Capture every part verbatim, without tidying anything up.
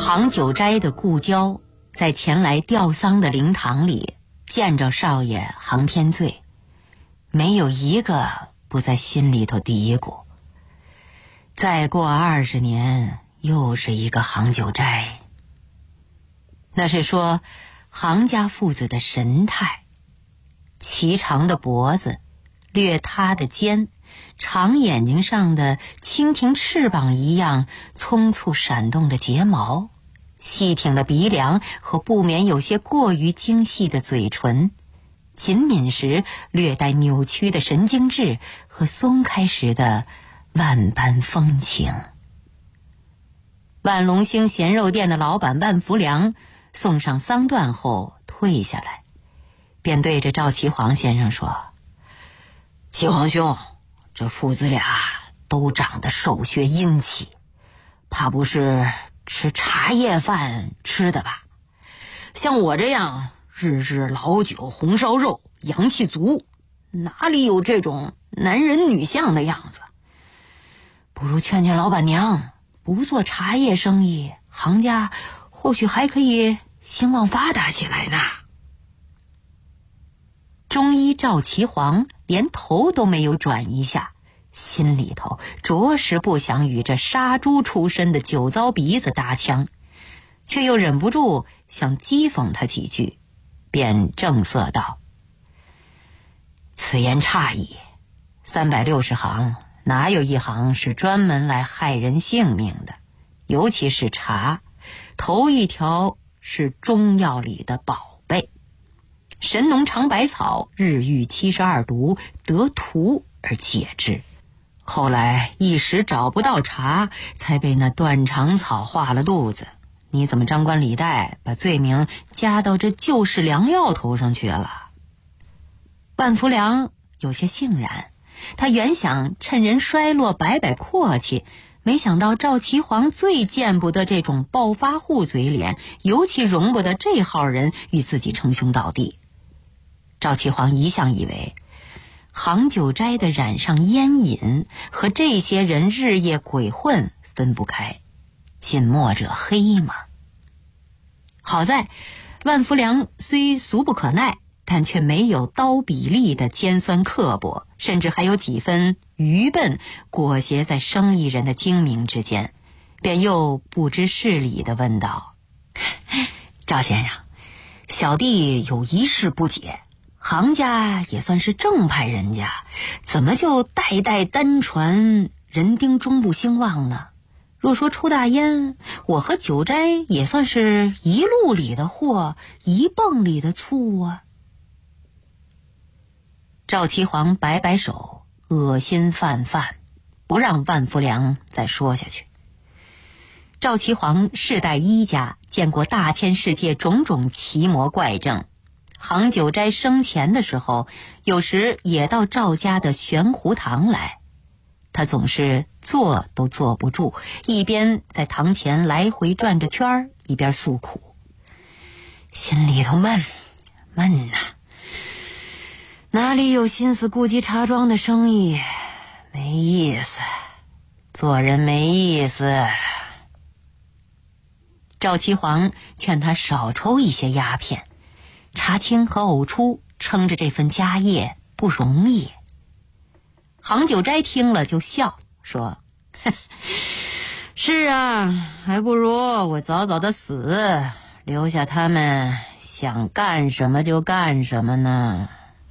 杭九斋的故交在前来吊丧的灵堂里见着少爷杭天醉，没有一个不在心里头嘀咕，再过二十年又是一个杭九斋。那是说杭家父子的神态，颀长的脖子，略塌的肩，长眼睛上的蜻蜓翅膀一样匆促闪动的睫毛，细挺的鼻梁和不免有些过于精细的嘴唇，紧抿时略带扭曲的神经质和松开时的万般风情。万隆兴咸肉店的老板万福良送上丧段后退下来，便对着赵岐黄先生说：岐黄兄，这父子俩都长得瘦削阴气，怕不是吃茶叶饭吃的吧？像我这样日日老酒红烧肉，阳气足，哪里有这种男人女相的样子？不如劝劝老板娘，不做茶叶生意，杭家或许还可以兴旺发达起来呢。中医赵岐黄连头都没有转一下，心里头着实不想与这杀猪出身的酒糟鼻子搭腔，却又忍不住想讥讽他几句，便正色道：此言差矣，三百六十行哪有一行是专门来害人性命的？尤其是茶，头一条是中药里的宝贝。神农尝百草，日遇七十二毒，得图而解之。后来一时找不到茶，才被那断肠草化了肚子。你怎么张冠李戴，把罪名加到这旧式良药头上去了？万福良有些悻然，他原想趁人衰落摆摆阔气，没想到赵岐黄最见不得这种暴发户嘴脸，尤其容不得这号人与自己称兄道弟。赵岐黄一向以为杭九斋的染上烟瘾和这些人日夜鬼混分不开，近墨者黑嘛。好在万福良虽俗不可耐，但却没有刀比例的尖酸刻薄，甚至还有几分愚笨裹挟在生意人的精明之间，便又不知事理地问道：赵先生，小弟有一事不解，杭家也算是正派人家，怎么就代代单传，人丁终不兴旺呢？若说出大烟，我和九斋也算是一路里的货，一泵里的醋啊。赵岐黄摆摆手，恶心泛泛，不让万福良再说下去。赵岐黄世代医家，见过大千世界种种奇魔怪症，杭九斋生前的时候，有时也到赵家的玄湖堂来，他总是坐都坐不住，一边在堂前来回转着圈儿，一边诉苦，心里头闷闷呐、啊，哪里有心思顾及茶庄的生意，没意思，做人没意思。赵岐黄劝他少抽一些鸦片，茶青和呕出撑着这份家业不容易。杭九斋听了就笑说：是啊，还不如我早早的死，留下他们想干什么就干什么呢。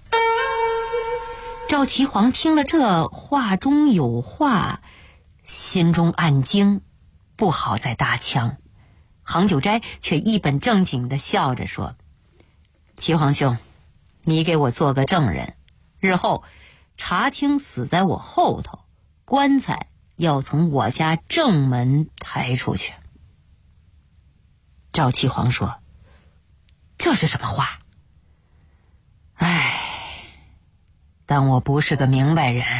赵岐黄听了这话中有话，心中暗惊，不好再搭腔。杭九斋却一本正经地笑着说：岐黄兄，你给我做个证人，日后茶青死在我后头，棺材要从我家正门抬出去。赵岐黄说：这是什么话？唉，但我不是个明白人。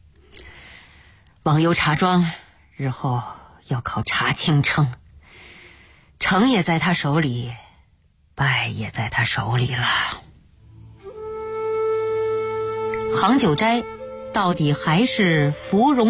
网游茶庄日后要靠茶青撑，成也在他手里，败也在他手里了。杭九斋到底还是芙蓉